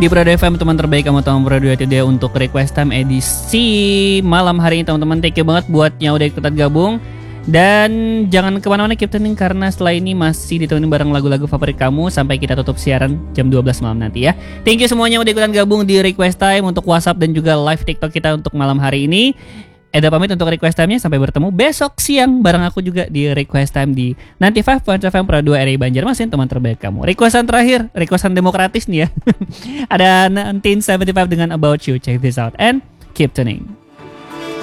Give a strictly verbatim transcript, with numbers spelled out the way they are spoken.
di Prado F M, teman terbaik kamu teman Prado Today untuk request time edisi malam hari ini teman-teman. Thank you banget buat yang udah ikutan gabung. Dan jangan kemana-mana, keep tuning karena setelah ini masih ditemenin bareng lagu-lagu favorit kamu sampai kita tutup siaran jam dua belas malam nanti ya. Thank you semuanya udah ikutan gabung di request time untuk WhatsApp dan juga live TikTok kita untuk malam hari ini. Eda pamit untuk request time-nya, sampai bertemu besok siang bareng aku juga di request time di sembilan puluh lima F M Pro dua R I Banjarmasin, teman terbaik kamu. Requestan terakhir, requestan demokratis nih ya. Ada sembilan belas tujuh puluh lima dengan About You. Check this out and keep tuning.